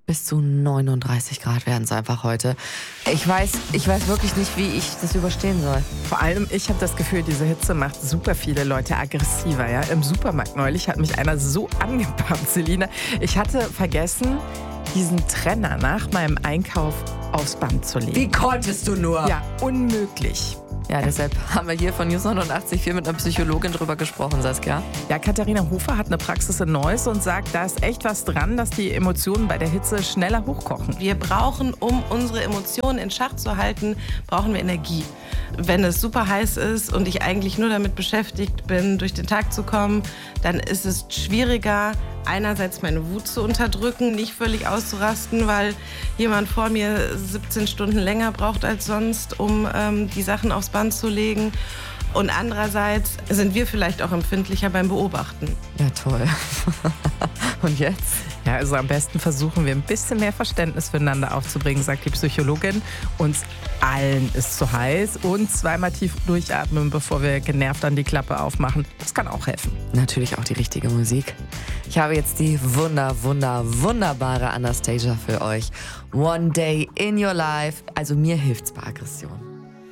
Bis zu 39 Grad werden es einfach heute. Ich weiß wirklich nicht, wie ich das überstehen soll. Vor allem, ich habe das Gefühl, diese Hitze macht super viele Leute aggressiver. Ja? Im Supermarkt neulich hat mich einer so angepumpt, Selina. Ich hatte vergessen, diesen Trenner nach meinem Einkauf aufs Band zu legen. Wie konntest du nur? Ja, unmöglich. Ja, deshalb haben wir hier von News 89.4 mit einer Psychologin drüber gesprochen, Saskia. Ja, Katharina Hofer hat eine Praxis in Neuss und sagt, da ist echt was dran, dass die Emotionen bei der Hitze schneller hochkochen. Wir brauchen, um unsere Emotionen in Schach zu halten, brauchen wir Energie. Wenn es super heiß ist und ich eigentlich nur damit beschäftigt bin, durch den Tag zu kommen, dann ist es schwieriger, einerseits meine Wut zu unterdrücken, nicht völlig auszurasten, weil jemand vor mir 17 Stunden länger braucht als sonst, um die Sachen aufs Band zu legen. Und andererseits sind wir vielleicht auch empfindlicher beim Beobachten. Ja, toll. Und jetzt? Ja, also am besten versuchen wir ein bisschen mehr Verständnis füreinander aufzubringen, sagt die Psychologin. Uns allen ist zu heiß und zweimal tief durchatmen, bevor wir genervt dann die Klappe aufmachen. Das kann auch helfen. Natürlich auch die richtige Musik. Ich habe jetzt die wunderbare Anastasia für euch. One Day in Your Life. Also mir hilft's bei Aggression.